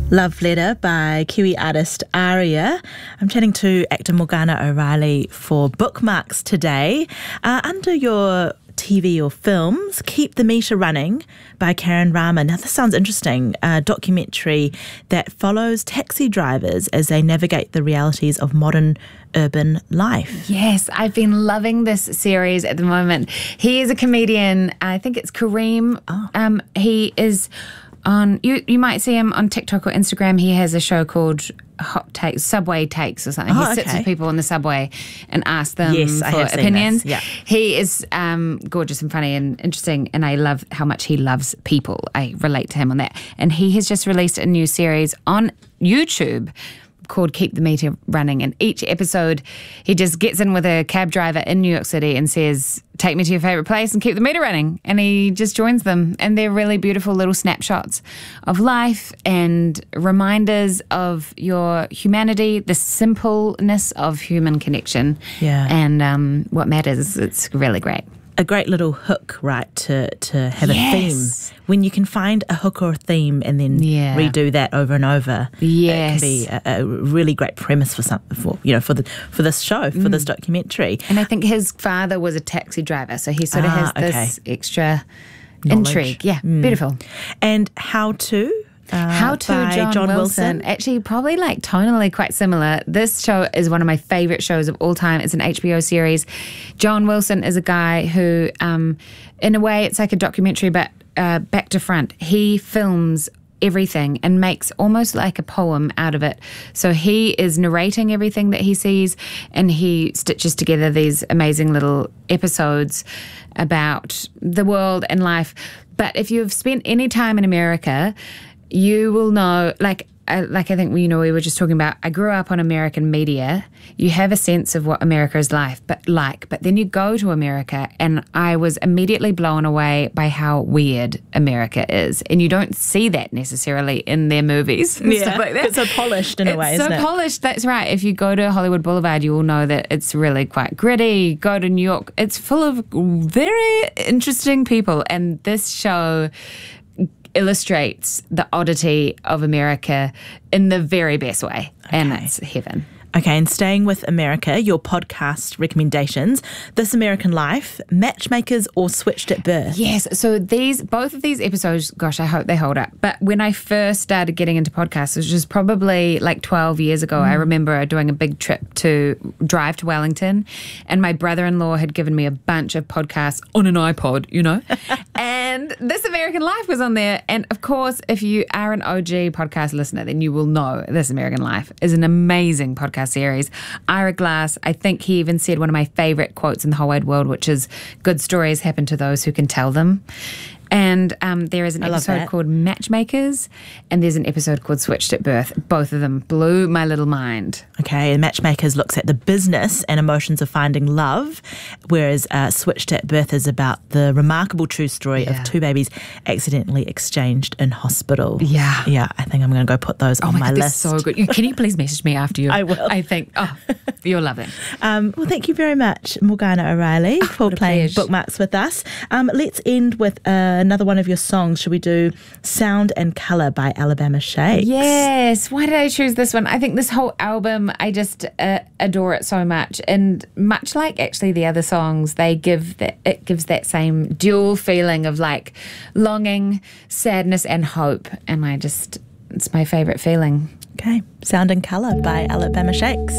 Love Letter by Kiwi artist Aria. I'm chatting to actor Morgana O'Reilly for Bookmarks today. Under your TV or films, Keep the Meter Running by Karen Rama. Now, this sounds interesting. A documentary that follows taxi drivers as they navigate the realities of modern urban life. Yes, I've been loving this series at the moment. He is a comedian. I think it's Kareem. He is on, you might see him on TikTok or Instagram. He has a show called Hot Takes, Subway Takes or something. He sits with people on the subway and asks them for opinions. Yeah. He is gorgeous and funny and interesting, and I love how much he loves people. I relate to him on that. And he has just released a new series on YouTube called Keep the Meter Running, and each episode he just gets in with a cab driver in New York City and says, take me to your favourite place and keep the meter running, and he just joins them, and they're really beautiful little snapshots of life and reminders of your humanity, the simpleness of human connection, and what matters. It's really great. A great little hook, right, to have a theme. When you can find a hook or a theme and then redo that over and over, it can be a really great premise for this show, for this documentary. And I think his father was a taxi driver, so he sort of has this extra intrigue. Yeah, beautiful. And How To? How To, John Wilson. Actually, probably like tonally quite similar. This show is one of my favourite shows of all time. It's an HBO series. John Wilson is a guy who, in a way, it's like a documentary, but back to front. He films everything and makes almost like a poem out of it. So he is narrating everything that he sees, and he stitches together these amazing little episodes about the world and life. But if you've spent any time in America, you will know, like I think we were just talking about, I grew up on American media. You have a sense of what America is but then you go to America, and I was immediately blown away by how weird America is. And you don't see that necessarily in their movies and stuff like that. It's so polished in a way, isn't it? It's so polished, that's right. If you go to Hollywood Boulevard, you will know that it's really quite gritty. Go to New York, it's full of very interesting people. And this show illustrates the oddity of America in the very best way. And it's heaven. Okay, and staying with America, your podcast recommendations, This American Life, Matchmakers or Switched at Birth. Yes, so both of these episodes, gosh, I hope they hold up. But when I first started getting into podcasts, which was probably like 12 years ago, I remember doing a big trip to drive to Wellington, and my brother-in-law had given me a bunch of podcasts on an iPod, and This American Life was on there. And of course, if you are an OG podcast listener, then you will know This American Life is an amazing podcast series. Ira Glass, I think he even said one of my favourite quotes in the whole wide world, which is, good stories happen to those who can tell them. And there is an episode called Matchmakers, and there's an episode called Switched at Birth. Both of them blew my little mind. Okay, and Matchmakers looks at the business and emotions of finding love, whereas Switched at Birth is about the remarkable true story of two babies accidentally exchanged in hospital. Yeah, I think I'm going to go put those on my list. So good. Can you please message me after you? I will. I think, you'll love it. Well, thank you very much, Morgana O'Reilly, for playing Bookmarks with us. Let's end with another one of your songs. Should we do Sound and Colour by Alabama Shakes? Yes. Why did I choose this one? I think this whole album, I just adore it so much. And much like actually the other songs, it gives that same dual feeling of like longing, sadness and hope. And it's my favourite feeling. Okay. Sound and Colour by Alabama Shakes.